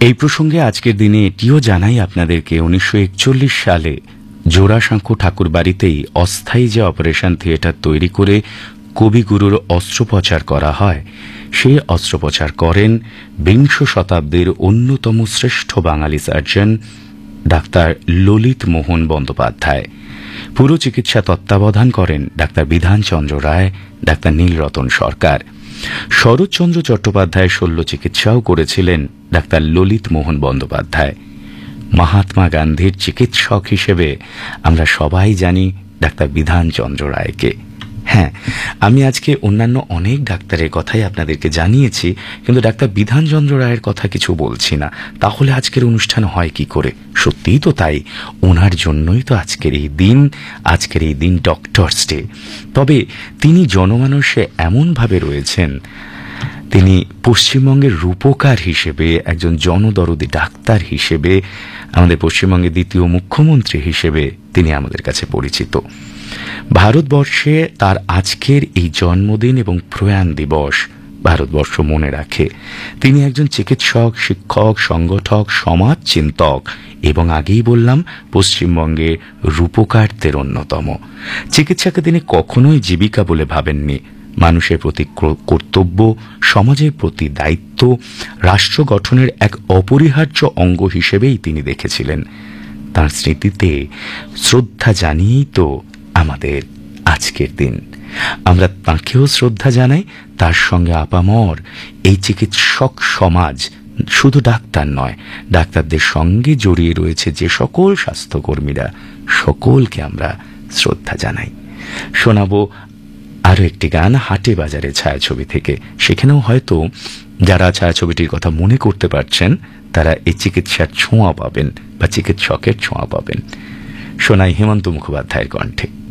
এই প্রসঙ্গে আজকের দিনে এটিও জানাই আপনাদেরকে 1941 সালে জোড়াসাঁকো ঠাকুর বাড়িতেই অস্থায়ী যে অপারেশন থিয়েটার তৈরি করে কবিগুরুর অস্ত্রোপচার করা হয়, সেই অস্ত্রোপচার করেন বিংশ শতাব্দীর অন্যতম শ্রেষ্ঠ বাঙালি সার্জন ডাক্তার ললিত মোহন বন্দ্যোপাধ্যায়। পুরো চিকিৎসা তত্ত্বাবধান করেন ডাক্তার বিধানচন্দ্র রায়, ডাক্তার নীলরতন সরকার। শরৎচন্দ্র চট্টোপাধ্যায় শল্য চিকিৎসাও করেছিলেন ডাক্তার ললিত মোহন বন্দ্যোপাধ্যায়। মহাত্মা গান্ধীর চিকিৎসক হিসেবে আমরা সবাই জানি ডাক্তার বিধানচন্দ্র রায়কে। হ্যাঁ, আমি আজকে অন্যান্য অনেক ডাক্তারের কথাই আপনাদেরকে জানিয়েছি, কিন্তু ডাক্তার বিধানচন্দ্র রায়ের কথা কিছু বলছি না। তাহলে আজকের অনুষ্ঠান হয় কি করে? সত্যিই তো তাই, ওনার জন্যই তো আজকের এই দিন ডক্টরস ডে। তবে তিনি জনমানসে এমনভাবে রয়েছেন, তিনি পশ্চিমবঙ্গের রূপকার হিসেবে, একজন জনদরদী ডাক্তার হিসেবে, আমাদের পশ্চিমবঙ্গের দ্বিতীয় মুখ্যমন্ত্রী হিসেবে তিনি আমাদের কাছে পরিচিত। ভারতবর্ষে তার আজকের এই জন্মদিন এবং প্রয়াণ দিবস ভারতবর্ষ মনে রাখে। তিনি একজন চিকিৎসক, শিক্ষক, সংগঠক, সমাজ চিন্তক এবং আগেই বললাম পশ্চিমবঙ্গে রূপকারদের অন্যতম। চিকিৎসাকে তিনি কখনোই জীবিকা বলে ভাবেননি। মানুষের প্রতি কর্তব্য, সমাজের প্রতি দায়িত্ব, রাষ্ট্র গঠনের এক অপরিহার্য অঙ্গ হিসেবেই তিনি দেখেছিলেন। তাঁর স্মৃতিতে শ্রদ্ধা জানিয়েই তো আমাদের আজকের দিন। আমরা তাঁকেও শ্রদ্ধা জানাই, তার সঙ্গে আপামর এই চিকিৎসক সমাজ, শুধু ডাক্তার নয়, ডাক্তারদের সঙ্গে জড়িয়ে রয়েছে যে সকল স্বাস্থ্যকর্মীরা, সকলকে আমরা শ্রদ্ধা জানাই। শোনাবো আরও একটি গান হাটে বাজারে ছায়াছবি থেকে। সেখানেও হয়তো যারা ছায়াছবিটির কথা মনে করতে পারছেন, তারা এই চিকিৎসার ছোঁয়া পাবেন বা চিকিৎসকের ছোঁয়া পাবেন। শোনাই হেমন্ত মুখোপাধ্যায়ের কণ্ঠে।